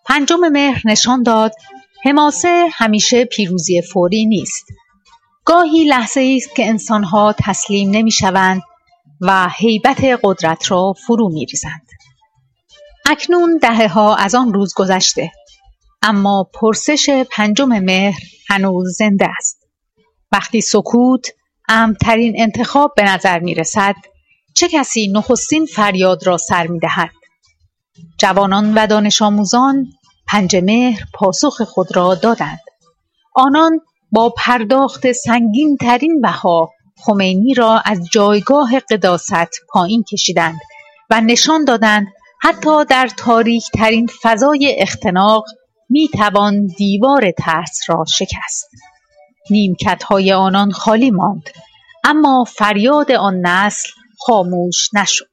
5 مهر نشان داد حماسه همیشه پیروزی فوری نیست. گاهی لحظه‌ای است که انسان‌ها تسلیم نمی‌شوند و هیبت قدرت را فرو می‌ریزند. اکنون دهه‌ها از آن روز گذشته، اما پرسش 5 مهر هنوز زنده است. وقتی سکوت امن‌ترین انتخاب به نظر می‌رسد، چه کسی نخستین فریاد را سر می‌دهد؟ جوانان و دانش آموزان 5 مهر پاسخ خود را دادند. آنان با پرداخت سنگین ترین بها خمینی را از جایگاه قداست پایین کشیدند و نشان دادند حتی در تاریک ترین فضای اختناق می توان دیوار ترس را شکست. نیمکت‌های آنان خالی ماند، اما فریاد آن نسل خاموش نشد.